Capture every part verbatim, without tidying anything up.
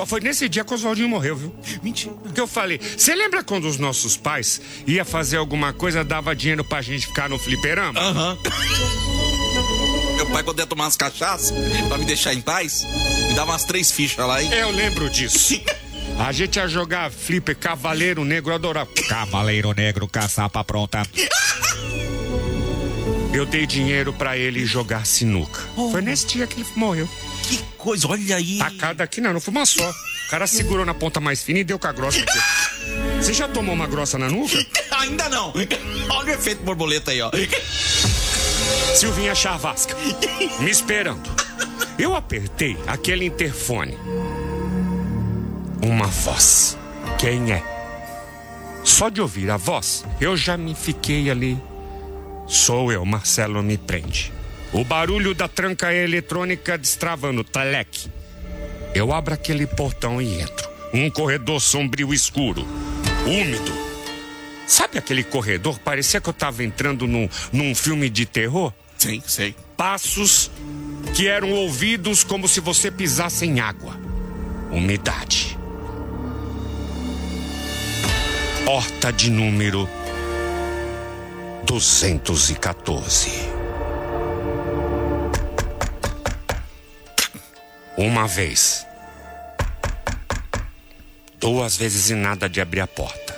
Só foi nesse dia que o Oswaldinho morreu, viu? Mentira. Que eu falei, você lembra quando os nossos pais ia fazer alguma coisa, dava dinheiro pra gente ficar no fliperama? Aham. Meu pai, quando ia tomar umas cachaças, pra me deixar em paz, me dava umas três fichas lá e... Eu lembro disso. A gente ia jogar flipper, Cavaleiro Negro, eu adorava. Cavaleiro Negro, caçapa pronta. Eu dei dinheiro pra ele jogar sinuca. Oh. Foi nesse dia que ele morreu. Que coisa, olha aí. Tacada aqui não, não foi uma só. O cara segurou na ponta mais fina e deu com a grossa aqui. Você já tomou uma grossa na nuca? Ainda não. Olha o efeito borboleta aí, ó. Silvinha Chavasca, me esperando. Eu apertei aquele interfone. Uma voz. Quem é? Só de ouvir a voz, eu já me fiquei ali. Sou eu, Marcelo me prende. O barulho da tranca eletrônica destravando, teleque. Eu abro aquele portão e entro. Um corredor sombrio escuro, úmido. Sabe aquele corredor? Parecia que eu tava entrando num, num filme de terror. Sim, sei. Passos que eram ouvidos como se você pisasse em água. Umidade. Porta de número duzentos e quatorze. Uma vez. Duas vezes e nada de abrir a porta.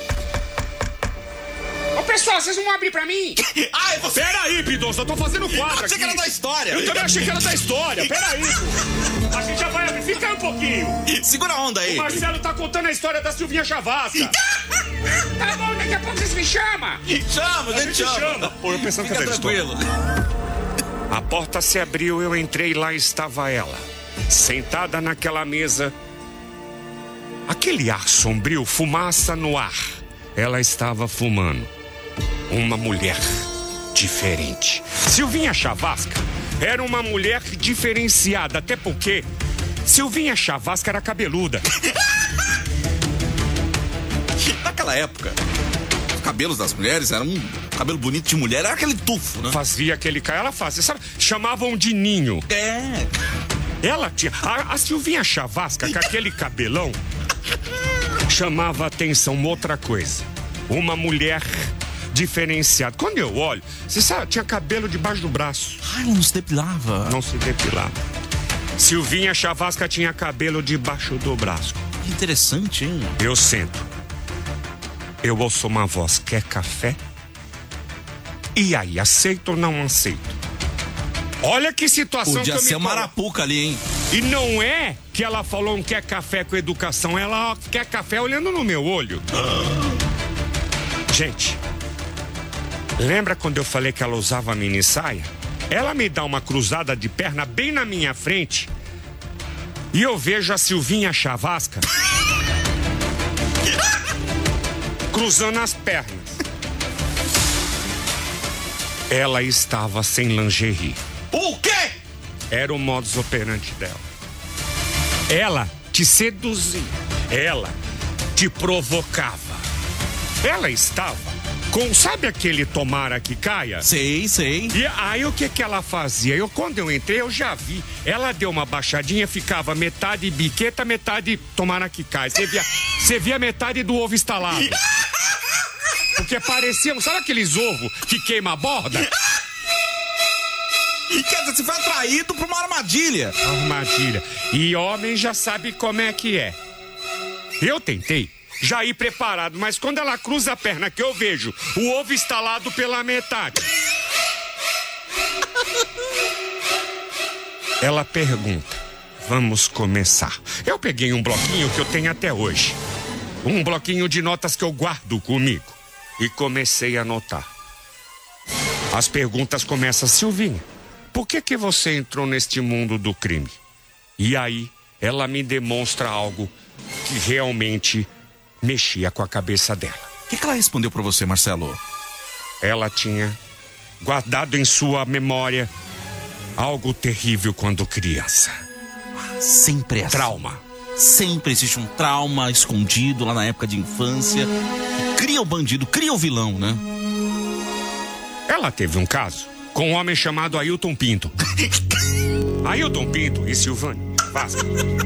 Ô pessoal, vocês vão abrir pra mim? Ai, você... Peraí, Pidonço, eu tô fazendo quadro. Eu achei aqui. que era da história. Eu também achei que era da história. Peraí, pô. A gente já vai abrir. Fica aí um pouquinho. Segura a onda aí. O Marcelo tá contando a história da Silvinha Chavasca. Tá bom, daqui a pouco vocês me chamam. Chama, a gente chama. chama. Pô, eu pensando Fica que era tranquilo. A porta se abriu, eu entrei lá e estava ela, sentada naquela mesa. Aquele ar sombrio, fumaça no ar. Ela estava fumando. Uma mulher diferente. Silvinha Chavasca era uma mulher diferenciada, até porque Silvinha Chavasca era cabeluda. Naquela época, os cabelos das mulheres eram um cabelo bonito de mulher, era aquele tufo, né? Fazia aquele cara, ela fazia, sabe? Chamavam de ninho. É. Ela tinha. A, a Silvinha Chavasca, com aquele cabelão, chamava a atenção uma outra coisa. Uma mulher diferenciada. Quando eu olho, você sabe, tinha cabelo debaixo do braço. Ai, não se depilava. Não se depilava. Silvinha Chavasca tinha cabelo debaixo do braço. Que interessante, hein? Eu sento. Eu ouço uma voz, quer café? E aí, aceito ou não aceito? Olha que situação Podia que eu me ser uma arapuca ali, hein? E não é que ela falou um quer café com educação, ela quer café olhando no meu olho. Gente, lembra quando eu falei que ela usava mini saia? Ela me dá uma cruzada de perna bem na minha frente e eu vejo a Silvinha Chavasca cruzando as pernas. Ela estava sem lingerie. O quê? Era o modus operandi dela. Ela te seduzia. Ela te provocava. Ela estava com, sabe aquele tomara que caia? Sei, sei. E aí o que que ela fazia? Eu, quando eu entrei, eu já vi. Ela deu uma baixadinha, ficava metade biqueta, metade tomara que caia. Você via, você via metade do ovo instalado. Porque pareciam, sabe aqueles ovos que queima a borda? Quer dizer, você foi atraído pra uma armadilha. Armadilha. E homem já sabe como é que é. Eu tentei já ir preparado, mas quando ela cruza a perna que eu vejo o ovo instalado pela metade. Ela pergunta, vamos começar. Eu peguei um bloquinho que eu tenho até hoje. Um bloquinho de notas que eu guardo comigo. E comecei a anotar. As perguntas começam, Silvinha, por que que você entrou neste mundo do crime? E aí, ela me demonstra algo que realmente mexia com a cabeça dela. O que, que ela respondeu pra você, Marcelo? Ela tinha guardado em sua memória algo terrível quando criança. Sempre assim. Trauma. Sempre existe um trauma escondido lá na época de infância. Cria o bandido, cria o vilão, né? Ela teve um caso com um homem chamado Ailton Pinto. Ailton Pinto e Silvânia Vasco